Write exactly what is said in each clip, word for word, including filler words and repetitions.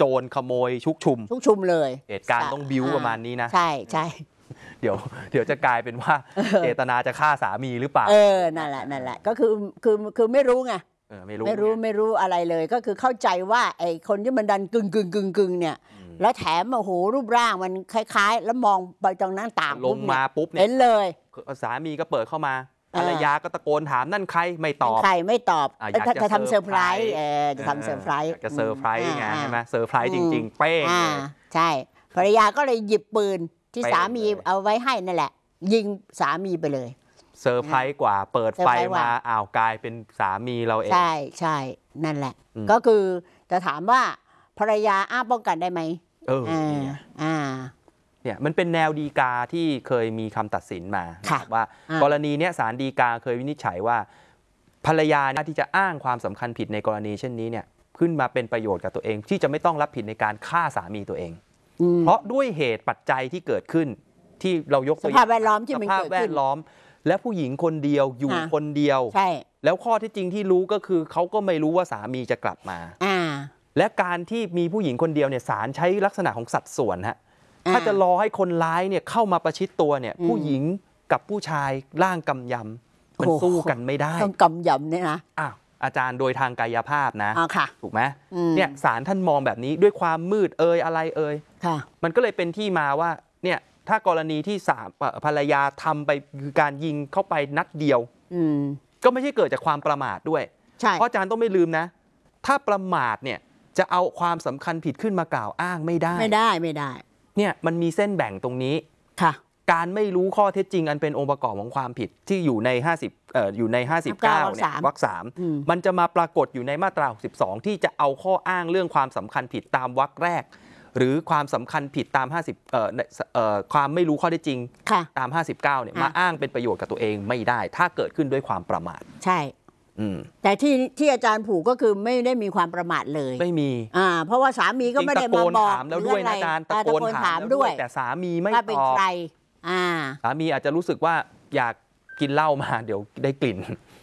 โจรขโมยชุกชุมชุกชุมเลยเหตุการณ์ต้องบิ้วประมาณนี้นะใช่ใช่เดี๋ยวเดี๋ยวจะกลายเป็นว่าเจตนาจะฆ่าสามีหรือเปล่าเออนั่นแหละนั่นแหละก็คือคือคือไม่รู้ไงไม่รู้ไม่รู้ไม่รู้อะไรเลยก็คือเข้าใจว่าไอ้คนที่มันดันกึ่งกึ่งกึ่งกึ่งเนี่ยแล้วแถมโอ้โหรูปร่างมันคล้ายๆแล้วมองไปตรงหน้าต่างลงมาปุ๊บเนี่ยเห็นเลยสามีก็เปิดเข้ามาภรรยาก็ตะโกนถามนั่นใครไม่ตอบใครไม่ตอบจะทำเซอร์ไพรส์เออจะทำเซอร์ไพรส์จะเซอร์ไพรส์ไงใช่ไหมเซอร์ไพรส์จริงๆเป้งใช่ภรรยาก็เลยหยิบปืนที่สามีเอาไว้ให้นั่นแหละยิงสามีไปเลยเซอร์ไพรส์กว่าเปิดไฟมาอ้าวกลายเป็นสามีเราเองใช่ใช่นั่นแหละก็คือจะถามว่าภรรยาอ้างป้องกันได้ไหมเอออ่าเนี่ยมันเป็นแนวฎีกาที่เคยมีคำตัดสินมาว่ากรณีเนี้ยศาลฎีกาเคยวินิจฉัยว่าภรรยาที่จะอ้างความสำคัญผิดในกรณีเช่นนี้เนี่ยขึ้นมาเป็นประโยชน์กับตัวเองที่จะไม่ต้องรับผิดในการฆ่าสามีตัวเองเพราะด้วยเหตุปัจจัยที่เกิดขึ้นที่เรายกตัวอย่างสภาพแวดล้อมที่มันเกิดขึ้นสภาพแวดล้อมและผู้หญิงคนเดียวอยู่คนเดียวใช่แล้วข้อที่จริงที่รู้ก็คือเขาก็ไม่รู้ว่าสามีจะกลับมาและการที่มีผู้หญิงคนเดียวเนี่ยศาลใช้ลักษณะของสัดส่วนฮะถ้าจะรอให้คนร้ายเนี่ยเข้ามาประชิดตัวเนี่ยผู้หญิงกับผู้ชายร่างกำยำมันสู้กันไม่ได้ต้องกำยำเนี่ยนะอ้าวอาจารย์โดยทางกายภาพนะถูกไหมเนี่ยศาลท่านมองแบบนี้ด้วยความมืดเอ่ยอะไรเอ่ยมันก็เลยเป็นที่มาว่าเนี่ยถ้ากรณีที่สามภรรยาทำไปคือการยิงเข้าไปนัดเดียวก็ไม่ใช่เกิดจากความประมาทด้วยเพราะอาจารย์ต้องไม่ลืมนะถ้าประมาทเนี่ยจะเอาความสำคัญผิดขึ้นมากล่าวอ้างไม่ได้ไม่ได้ไม่ได้เนี่ยมันมีเส้นแบ่งตรงนี้ค่ะการไม่รู้ข้อเท็จจริงอันเป็นองค์ประกอบของความผิดที่อยู่ในห้าสิบเอ่ออยู่ในห้าสิบเก้าเนี่ยวรรคสามมันจะมาปรากฏอยู่ในมาตราหกสิบสองที่จะเอาข้ออ้างเรื่องความสำคัญผิดตามวรรคแรกหรือความสำคัญผิดตามห้าสิบเอ่อเอ่อความไม่รู้ข้อเท็จจริงตามห้าสิบเก้าเนี่ยมาอ้างเป็นประโยชน์กับตัวเองไม่ได้ถ้าเกิดขึ้นด้วยความประมาทใช่แต่ที่ที่อาจารย์ผูกก็คือไม่ได้มีความประมาทเลยไม่มีอ่าเพราะว่าสามีก็ไม่ได้มาบอกถามแล้วด้วยนะอาจารย์ตะโกนถามด้วยแต่สามีไม่ตอบว่าเป็นใครอ่าสามีอาจจะรู้สึกว่าอยากกินเหล้ามาเดี๋ยวได้กลิ่น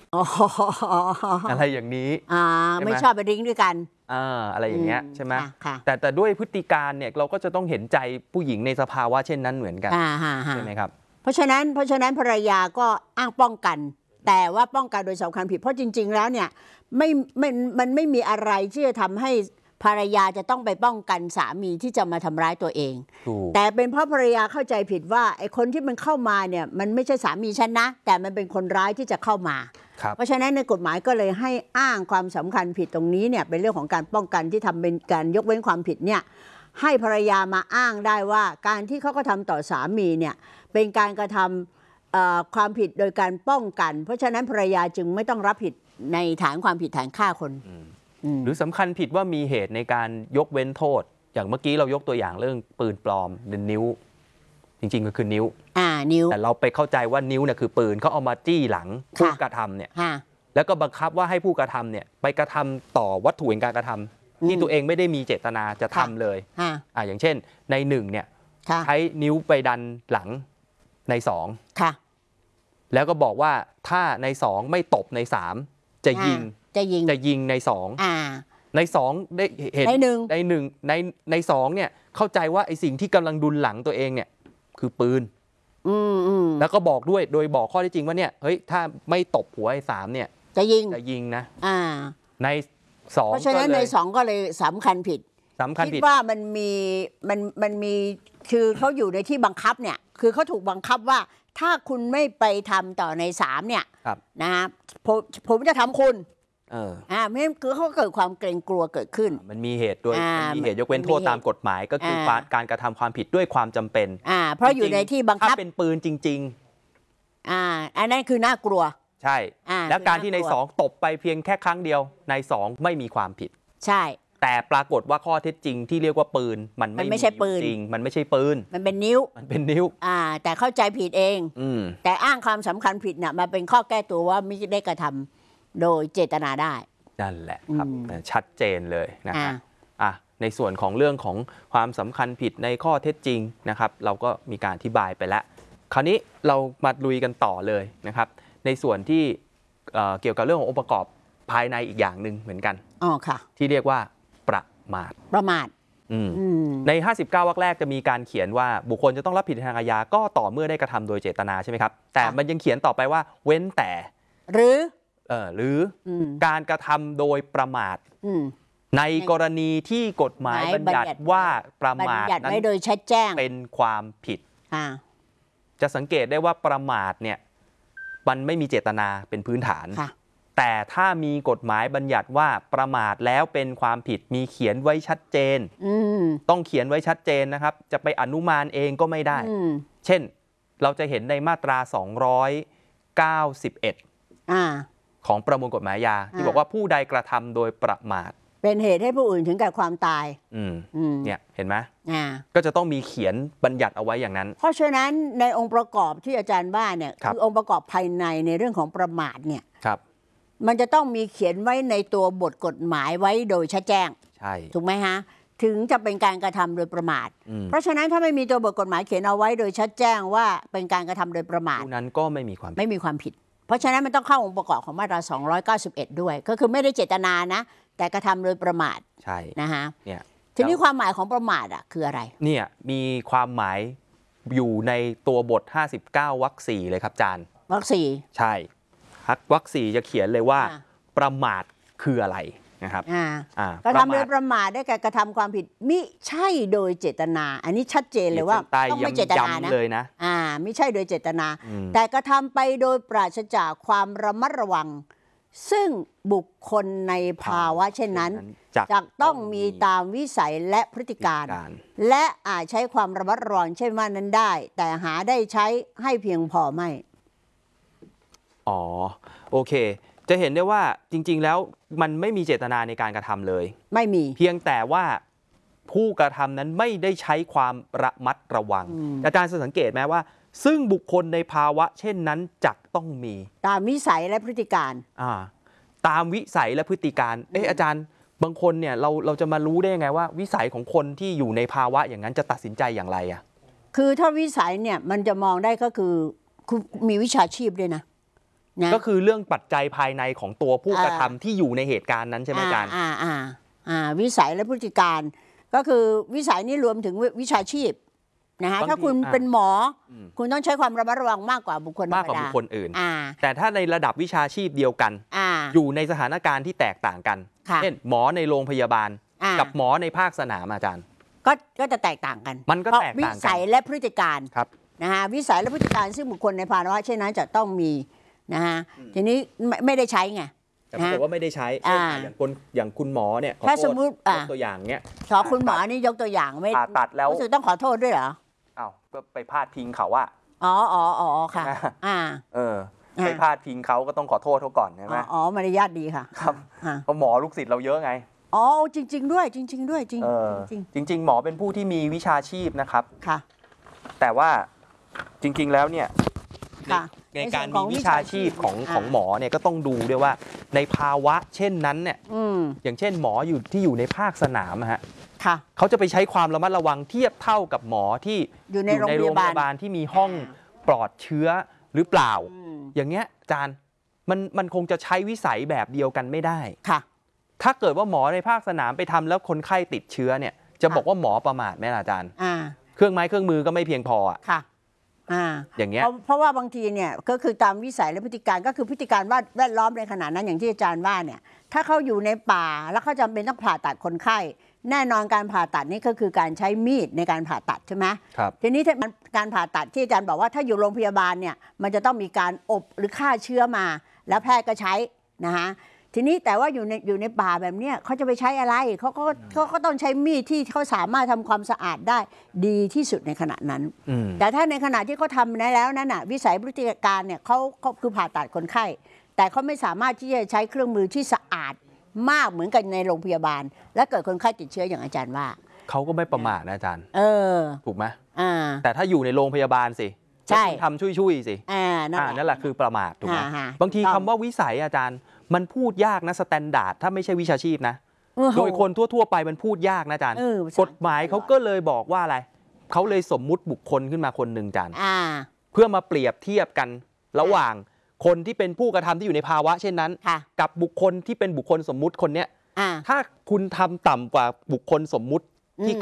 อะไรอย่างนี้อ่าไม่ชอบไปดิ้งด้วยกันอ่าอะไรอย่างเงี้ยใช่ไหมแต่แต่ด้วยพฤติการเนี่ยเราก็จะต้องเห็นใจผู้หญิงในสภาวะเช่นนั้นเหมือนกันใช่ไหมครับเพราะฉะนั้นเพราะฉะนั้นภรรยาก็อ้างป้องกันแต่ว่าป้องกันโดยสำคัญผิดเพราะจริงๆแล้วเนี่ยไม่ไม่มันไม่มีอะไรที่จะทำให้ภรรยาจะต้องไปป้องกันสามีที่จะมาทำร้ายตัวเองแต่เป็นเพราะภรรยาเข้าใจผิดว่าไอ้คนที่มันเข้ามาเนี่ยมันไม่ใช่สามีฉันนะแต่มันเป็นคนร้ายที่จะเข้ามาเพราะฉะนั้นในกฎหมายก็เลยให้อ้างความสำคัญผิดตรงนี้เนี่ยเป็นเรื่องของการป้องกันที่ทำเป็นการยกเว้นความผิดเนี่ยให้ภรรยามาอ้างได้ว่าการที่เขาก็ทำต่อสามีเนี่ยเป็นการกระทำความผิดโดยการป้องกันเพราะฉะนั้นภรรยาจึงไม่ต้องรับผิดในฐานความผิดฐานฆ่าคนหรือสำคัญผิดว่ามีเหตุในการยกเว้นโทษอย่างเมื่อกี้เรายกตัวอย่างเรื่องปืนปลอมเป็นนิ้วจริงๆก็คือนิ้วอ่านิ้วแต่เราไปเข้าใจว่านิ้วเนี่ยคือปืนเขาเอามาจี้หลังผู้กระทำเนี่ยแล้วก็บังคับว่าให้ผู้กระทำเนี่ยไปกระทำต่อวัตถุแห่งการกระทำที่ตัวเองไม่ได้มีเจตนาจะทำเลยอ่าอย่างเช่นในหนึ่งเนี่ยใช้นิ้วไปดันหลังในสองแล้วก็บอกว่าถ้าในสองไม่ตบในสามจะยิงจะยิงจะยิงในสองในสองได้เห็นในหนึ่งในหนึ่งในในสองเนี่ยเข้าใจว่าไอ้สิ่งที่กำลังดุลหลังตัวเองเนี่ยคือปืนแล้วก็บอกด้วยโดยบอกข้อที่จริงว่าเนี่ยเฮ้ยถ้าไม่ตบหัวไอ้สามเนี่ยจะยิงจะยิงนะในสองเพราะฉะนั้นในสองก็เลยสำคัญผิดสำคัญผิดคิดว่ามันมีมันมันมีคือเขาอยู่ในที่บังคับเนี่ยคือเขาถูกบังคับว่าถ้าคุณไม่ไปทำต่อในสามเนี่ยนะผมผมจะทำคุณอ่าไม่คือเขาเกิดความเกรงกลัวเกิดขึ้นมันมีเหตุด้วยมันมีเหตุยกเว้นโทษตามกฎหมายก็คือการกระทำความผิดด้วยความจำเป็นอ่าเพราะอยู่ในที่บังคับถ้าเป็นปืนจริงๆอ่าอันนั้นคือน่ากลัวใช่แล้วการที่ในสองตบไปเพียงแค่ครั้งเดียวในสองไม่มีความผิดใช่แต่ปรากฏว่าข้อเท็จจริงที่เรียกว่าปืนมันไม่ใช่ปืนจริงมันไม่ใช่ปืนมันเป็นนิ้วมันเป็นนิ้วอ่าแต่เข้าใจผิดเองแต่อ้างความสำคัญผิดน่ะมาเป็นข้อแก้ตัวว่าไม่ได้กระทำโดยเจตนาได้นั่นแหละครับชัดเจนเลยนะครับอ่ะในส่วนของเรื่องของความสำคัญผิดในข้อเท็จจริงนะครับเราก็มีการอธิบายไปแล้วคราวนี้เรามาลุยกันต่อเลยนะครับในส่วนที่เกี่ยวกับเรื่องขององค์ประกอบภายในอีกอย่างหนึ่งเหมือนกันอ๋อค่ะที่เรียกว่าประมาทประมาทในห้าสิบเก้าวรรคแรกจะมีการเขียนว่าบุคคลจะต้องรับผิดทางอาญาก็ต่อเมื่อได้กระทำโดยเจตนาใช่ไหมครับแต่มันยังเขียนต่อไปว่าเว้นแต่หรือเออหรือการกระทำโดยประมาทในกรณีที่กฎหมายบัญญัติว่าประมาทนั้นโดยชัดแจ้งเป็นความผิดจะสังเกตได้ว่าประมาทเนี่ยมันไม่มีเจตนาเป็นพื้นฐานแต่ถ้ามีกฎหมายบัญญัติว่าประมาทแล้วเป็นความผิดมีเขียนไว้ชัดเจนต้องเขียนไว้ชัดเจนนะครับจะไปอนุมานเองก็ไม่ได้เช่นเราจะเห็นในมาตราสองร้อยเก้าสิบเอ็ดของประมวลกฎหมายอาญาที่บอกว่าผู้ใดกระทำโดยประมาทเป็นเหตุให้ผู้อื่นถึงแก่ความตายเนี่ยเห็นไหมก็จะต้องมีเขียนบัญญัติเอาไว้อย่างนั้นเพราะฉะนั้นในองค์ประกอบที่อาจารย์ว่าเนี่ยคือองค์ประกอบภายในในเรื่องของประมาทเนี่ยมันจะต้องมีเขียนไว้ในตัวบทกฎหมายไว้โดยชัดแจ้งใช่ถูกไหมฮะถึงจะเป็นการกระทำโดยประมาทเพราะฉะนั้นถ้าไม่มีตัวบทกฎหมายเขียนเอาไว้โดยชัดแจ้งว่าเป็นการกระทำโดยประมาทนั้นก็ไม่มีความไม่มีความผิดเพราะฉะนั้นมันต้องเข้าองค์ประกอบของมาตราสองร้อยเก้าสิบเอ็ดด้วยก็คือไม่ได้เจตนานะแต่กระทำโดยประมาทใช่นะฮะเนี่ยทีนี้ความหมายของประมาทอ่ะคืออะไรเนี่ยมีความหมายอยู่ในตัวบทห้าสิบเก้าวรรคสี่เลยครับอาจารย์วรรคสี่ใช่วรรคสี่จะเขียนเลยว่าประมาทคืออะไรนะครับกระทำโดยประมาทได้แก่กระทำความผิดมิใช่โดยเจตนาอันนี้ชัดเจนเลยว่าต้องไม่เจตนานะเลยนะอ่าไม่ใช่โดยเจตนาแต่กระทำไปโดยปราศจากความระมัดระวังซึ่งบุคคลในภาวะเช่นนั้นจะต้องมีตามวิสัยและพฤติการและอาจใช้ความระมัดระวังเช่นว่านั้นได้แต่หาได้ใช้ให้เพียงพอไม่อ๋อโอเคจะเห็นได้ว่าจริงๆแล้วมันไม่มีเจตนาในการกระทำเลยไม่มีเพียงแต่ว่าผู้กระทำนั้นไม่ได้ใช้ความระมัดระวังอาจารย์สังเกตไหมว่าซึ่งบุคคลในภาวะเช่นนั้นจักต้องมีตามวิสัยและพฤติการอ่าตามวิสัยและพฤติการเอออาจารย์บางคนเนี่ยเราเราจะมารู้ได้ยังไงว่าวิสัยของคนที่อยู่ในภาวะอย่างนั้นจะตัดสินใจอย่างไรอ่ะคือถ้าวิสัยเนี่ยมันจะมองได้ก็คือคือมีวิชาชีพด้วยนะก็คือเรื่องปัจจัยภายในของตัวผู้กระทำที่อยู่ในเหตุการณ์นั้นใช่ไหมอาจารย์อ่าอ่าอ่าวิสัยและพฤติการก็คือวิสัยนี้รวมถึงวิชาชีพนะฮะถ้าคุณเป็นหมอคุณต้องใช้ความระมัดระวังมากกว่าบุคคลมากกว่าบุคคลอื่นแต่ถ้าในระดับวิชาชีพเดียวกันอยู่ในสถานการณ์ที่แตกต่างกันเช่นหมอในโรงพยาบาลกับหมอในภาคสนามอาจารย์ก็ก็จะแตกต่างกันมันก็แตกต่างกันวิสัยและพฤติการนะฮะวิสัยและพฤติการซึ่งบุคคลในภาวะเช่นนั้นจะต้องมีนะฮะทีนี้ไม่ได้ใช้ไงแต่ปรากฏว่าไม่ได้ใช้อย่างคนอย่างคุณหมอเนี่ยถ้าสมมติยกตัวอย่างเนี้ยขอคุณหมอนี่ยกตัวอย่างไม่ผ่าตัดแล้วรู้สึกต้องขอโทษด้วยเหรออ้าวก็ไปพาดพิงเขาว่าอ๋ออ๋ออ๋อค่ะอ่าเออไปพาดพิงเขาก็ต้องขอโทษเขาก่อนใช่ไหมอ๋อมารยาทดีค่ะครับเพราะหมอลูกศิษย์เราเยอะไงอ๋อจริงๆด้วยจริงๆด้วยจริงจริงจริงหมอเป็นผู้ที่มีวิชาชีพนะครับค่ะแต่ว่าจริงๆแล้วเนี่ยในการมีวิชาชีพของของหมอเนี่ยก็ต้องดูด้วยว่าในภาวะเช่นนั้นเนี่ยอย่างเช่นหมออยู่ที่อยู่ในภาคสนามฮะเขาจะไปใช้ความระมัดระวังเทียบเท่ากับหมอที่อยู่ในโรงพยาบาลที่มีห้องปลอดเชื้อหรือเปล่าอย่างเงี้ยอาจารย์มันมันคงจะใช้วิสัยแบบเดียวกันไม่ได้ค่ะถ้าเกิดว่าหมอในภาคสนามไปทำแล้วคนไข้ติดเชื้อเนี่ยจะบอกว่าหมอประมาทไหมล่ะอาจารย์เครื่องไม้เครื่องมือก็ไม่เพียงพออ่ะค่ะอ่าอย่างเงี้ยเพราะว่าบางทีเนี่ยก็คือตามวิสัยและพฤติการก็คือพฤติการแวดล้อมในขณะนั้นอย่างที่อาจารย์ว่าเนี่ยถ้าเขาอยู่ในป่าแล้วเขาจำเป็นต้องผ่าตัดคนไข้แน่นอนการผ่าตัดนี่ก็คือการใช้มีดในการผ่าตัดใช่ไหมครับทีนี้การผ่าตัดที่อาจารย์บอกว่าถ้าอยู่โรงพยาบาลเนี่ยมันจะต้องมีการอบหรือฆ่าเชื้อมาแล้วแพทย์ก็ใช้นะฮะทีนี้แต่ว่าอยู่ในอยู่ในป่าแบบเนี้ยเขาจะไปใช้อะไรเขาก็เขาก็ต้องใช้มีดที่เขาสามารถทำความสะอาดได้ดีที่สุดในขณะนั้นแต่ถ้าในขณะที่เขาทำได้แล้วนั้นน่ะวิสัยพฤติการเนี่ยเขาเขาคือผ่าตัดคนไข้แต่เขาไม่สามารถที่จะใช้เครื่องมือที่สะอาดมากเหมือนกันในโรงพยาบาลและเกิดคนไข้ติดเชื้ออย่างอาจารย์ว่าเขาก็ไม่ประมาทนะอาจารย์เออถูกไหมอ่าแต่ถ้าอยู่ในโรงพยาบาลสิใช่ทำช่วยๆสิอ่านั่นแหละคือประมาทถูกไหมบางทีคำว่าวิสัยอาจารย์มันพูดยากนะสแตนดาร์ดถ้าไม่ใช่วิชาชีพนะโดยคนทั่วๆไปมันพูดยากนะอาจารย์กฎหมายเขาก็เลยบอกว่าอะไรเขาเลยสมมุติบุคคลขึ้นมาคนหนึ่งอาจารย์เพื่อมาเปรียบเทียบกันระหว่างคนที่เป็นผู้กระทำที่อยู่ในภาวะเช่นนั้นกับบุคคลที่เป็นบุคคลสมมุติคนเนี้ยถ้าคุณทำต่ำกว่าบุคคลสมมุติ